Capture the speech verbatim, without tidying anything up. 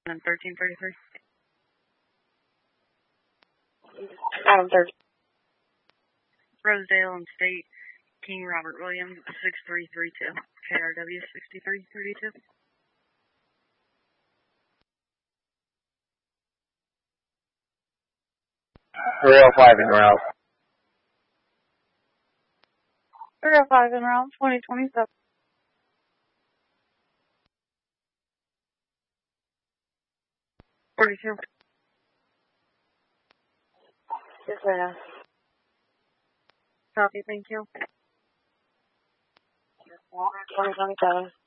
And thirteen thirty-three. Adam thirty. Rosedale and State, King Robert Williams, six three three two. K R W sixty-three thirty-two. three oh five in route. three oh five in route, twenty twenty-seven. forty-two. Yes, sir. Copy, thank you. twenty twenty-seven.